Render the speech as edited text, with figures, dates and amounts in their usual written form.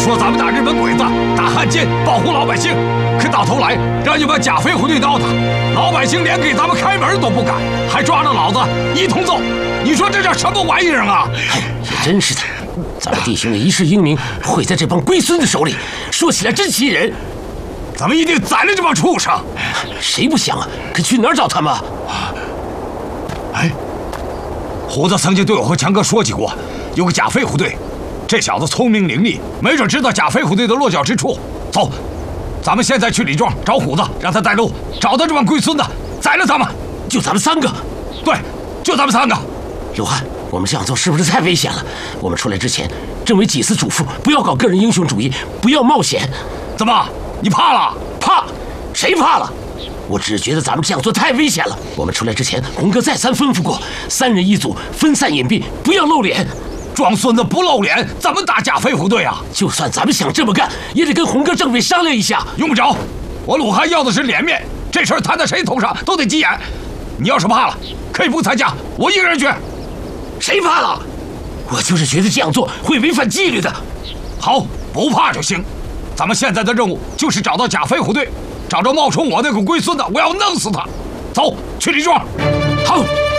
说咱们打日本鬼子、打汉奸，保护老百姓，可到头来让你们甲斐虎队刀打，老百姓连给咱们开门都不敢，还抓着老子一通揍。你说这叫什么玩意儿啊？ 哎，也真是的，咱们弟兄的一世英名毁在这帮龟孙子手里，说起来真气人。 咱们一定宰了这帮畜生！ 谁不想啊？可去哪儿找他们？ 哎，虎子曾经对我和强哥说起过，有个甲斐虎队，这小子聪明伶俐，没准知道甲斐虎队的落脚之处。走，咱们现在去李庄找虎子，让他带路，找到这帮龟孙子，宰了他们。 就咱们3个？ 对，就咱们3个。 刘汉，我们这样做是不是太危险了？我们出来之前，政委几次嘱咐，不要搞个人英雄主义，不要冒险。 怎么？你怕了？ 怕？谁怕了？我只是觉得咱们这样做太危险了。我们出来之前，洪哥再三吩咐过，3人一组，分散隐蔽，不要露脸。 装孙子不露脸，怎么打甲斐虎队啊？ 就算咱们想这么干，也得跟洪哥政委商量一下。 用不着，我鲁汉要的是脸面，这事儿摊在谁头上都得急眼。你要是怕了，可以不参加，我一个人去。 谁怕了？我就是觉得这样做会违反纪律的。 好，不怕就行。咱们现在的任务就是找到甲斐虎队，找着冒充我那个龟孙子，我要弄死他。走，去李庄。 好。